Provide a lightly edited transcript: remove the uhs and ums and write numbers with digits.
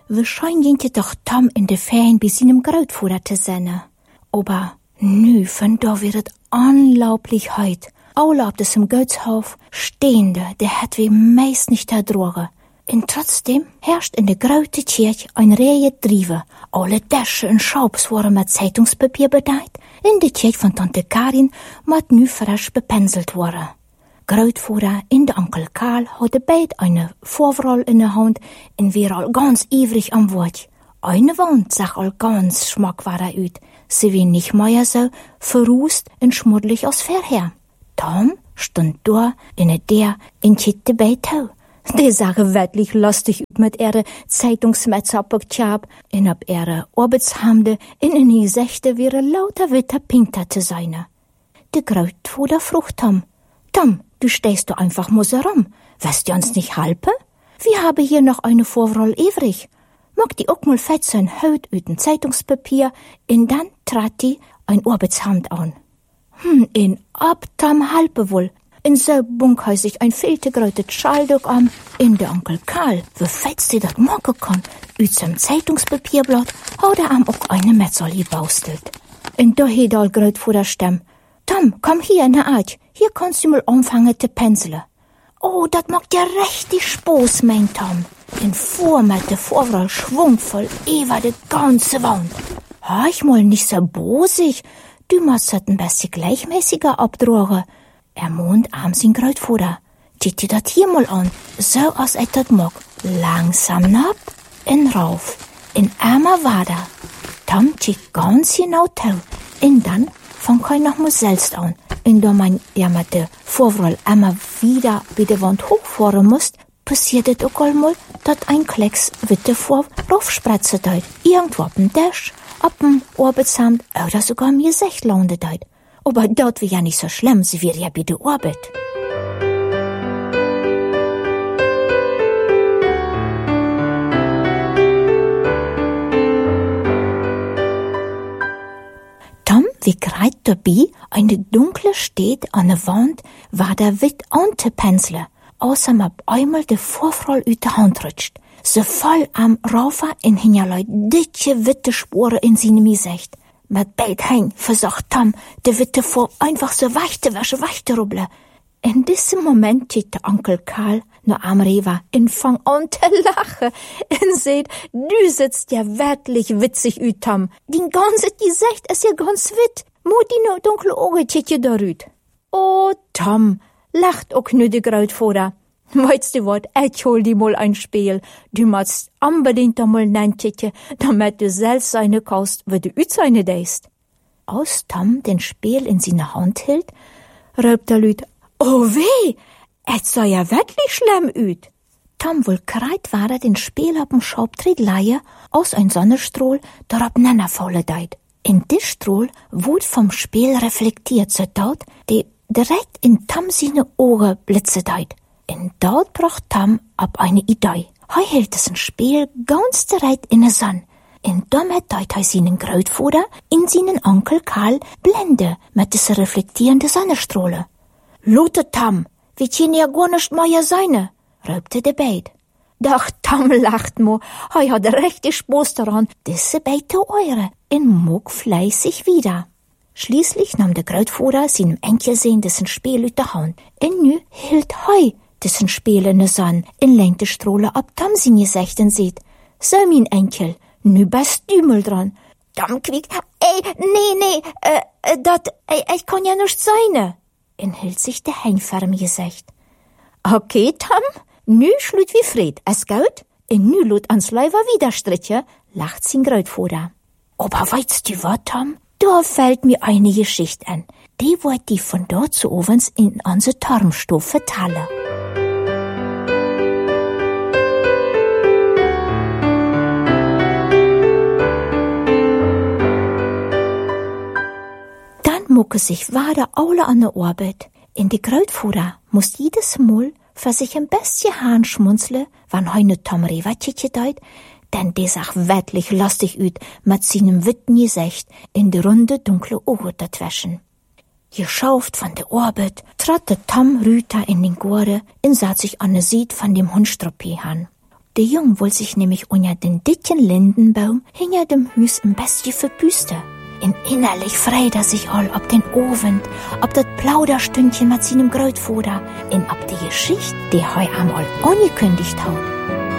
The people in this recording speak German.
Wahrscheinlich ging doch Tom in de Ferien bei seinem Großvater zu sein. Aber nu, von da wird es unglaublich heut. Alle auf diesem Gutshof stehende, der hat wie meist nicht erdrogen. Und trotzdem herrscht in der großen Kirche ein Reihe Drive. Alle Dächer und Schaubs waren mit Zeitungspapier bedeckt. In der Kirche von Tante Karin mit nu frisch bepenselt worden. Grootvader und der Onkel Karl hadden beide eine Vorwahl in der Hand und waren al ganz ivrig am Wort. Eine Wand sah al ganz schmackwarer uit. Sie wie nicht mehr so verrußt und schmuddelig als vorher. Tom stund da in der und kickte beide. Die sahen wirklich lustig mit ihre Zeitungsmetze abgeklebt und ab ihre Arbeitshemden in die Gesichter wäre lauter witte Pinter zu sein. Der Grootvader frug Tom, du stehst doch einfach mal so rum. Willst du uns nicht helfen? Wir haben hier noch eine Vorwahl übrig. Mag die auch mal fetzen Haut uit dem Zeitungspapier und dann trat die ein Arbeitshemd an. In ab Tom halpe wohl. In so bunk hij sich ein viel te grote Schalduk an. In der Onkel Karl, wie fetzt die dat machen kann, uit zum Zeitungspapierblatt, hat er auch eine Metzel gebaustelt. Und da hat er grad vor der Stimme, Tom, komm hier in der Art, hier kannst du mal anfangen zu penseln. Oh, dat macht ja richtig Spaß, mein Tom. Und fuhr mit der Vorwahl schwungvoll über die ganze Wand. Ich mal nicht so bosig, du musst das ein bisschen gleichmäßiger abdrogen. Ermahnt abends sein Grootvader. Zieh dir dat hier mal an, so als ich dat mag. Langsam nab, in rauf, in einmal weiter. Tom zieht ganz genau tau. Und dann fang ich noch mal selbst an. Und da man ja mit der Vorwahl einmal wieder bei der Wand hochfahren muss, passiert es auch einmal, dass ein Klecks mit der Vorwahl raufspritzt deit. Irgendwo auf dem Tisch, auf dem Arbeitsamt oder sogar mir Gesicht landet deit. Aber dort wäre ja nicht so schlimm, sie wäre ja bei der Arbeit. Tom wie greit dabei, eine dunkle steht an der Wand, war der wit antepensle, außer ab einmal der Vorfall uit der Hand rutscht. So voll am Raufer in hinterlei dicke witte Sporen in seinem Gesicht. Mit beid Händen versucht Tom, der Witte vor einfach so wegzurubbeln. In diesem Moment sieht der Onkel Karl nur am Riva und fang an zu lachen. Und seht, du sitzt ja wirklich witzig ut, Tom. Dein ganzes Gesicht ist ja ganz wit. Mut die nur dunkle Augen zieht ja da rüt. Oh, Tom, lacht auch nur der Grootvader. Weißt du wat, ich hol dir mal ein Spiel. Du musst unbedingt einmal nennen, damit du selbst eine kaufst, wie du ut seine deist. Als Tom den Spiel in seine Hand hielt, raubt der Lüt, oh weh, es sah ja wirklich schlimm ut. Tom wohl kreit war den Spiel ab dem Schaubtritt leihe, aus ein Sonnenstrahl, darauf nennerfaule deit. In dis Strahl wurde vom Spiel reflektiert, so dort, die direkt in Tom seine Augen blitze deit. Und dort bracht Tom ab eine Idee. Er hielt das Spiel ganz direkt in der Sonne. Und damit deit er seinen Grootvater in seinen Onkel Karl blende mit dieser reflektierenden Sonnenstrahlen. Lute Tom, wir können ja gar nicht mehr sein, raubte der Beid. Doch Tom lacht mo, er hat richtig Spaß daran, diese beide Eure und mog fleißig wieder. Schließlich nahm der Grootvater seinem Enkelsohn dessen Spiel aus der Hand. Und nu hielt er dessen Spiel in der Sonne in lenkte Strohle ab Tom sein Gesichten sieht. So, mein Enkel, nu bist du mal dran. Tom quiekt, nee, ich kann ja nicht sein. Und hielt sich der Hein vor mir Gesicht. Okay, Tom, nu schlut wie Fred, es gut? Und nu lot ans Leiber wieder striche, lacht sein Grootvater. Aber weißt du was, Tom? Da fällt mir eine Geschichte an. Die wollt die von dort zu ovens in unsere Turmstube vertellen. Mucke sich weiter alle an der Arbeit. In die Grootvater muss jedes Mal für sich ein bisschen Hahn schmunzeln, wann heune Tom Revatje deit, denn der sah wirklich lustig ut mit seinem witten Gesicht in die runde dunkle Augen dazwischen. Geschauft von der Arbeit, trat der Tom Rüter in den Gorde und sah sich an der Seite von dem Hundstruppi an. Der Jung wollte sich nämlich unter den dicken Lindenbaum hinter dem Hüs ein bisschen verbüsten. Und innerlich freut sich all ob den Abend, ob das Plauderstündchen mit seinem Großvater und ob die Geschichte, die heu einmal angekündigt hat.